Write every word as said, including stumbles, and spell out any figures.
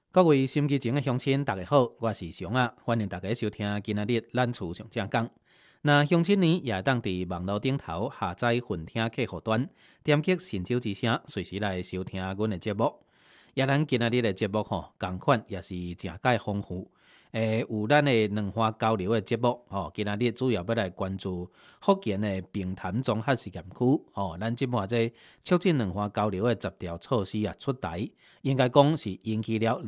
各位心机前的乡亲，大家好，我是熊啊，欢迎大家收听今仔日咱厝上正讲。那乡亲呢，也当伫网络顶头下载混听客户端，点击神州之声，随时来收听阮的节目。也咱今仔日的节目吼，共款也是诚介丰富。诶，有咱的两花交流的节目，吼，今仔日主要要来关注福建的平潭综合实验区，吼，咱即满这促进两花交流的十条措施啊出台，应该讲是引起了